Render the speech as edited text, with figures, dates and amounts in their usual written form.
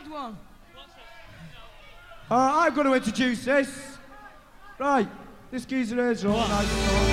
bad one. I've got to introduce this. Right, this geezer is all nice.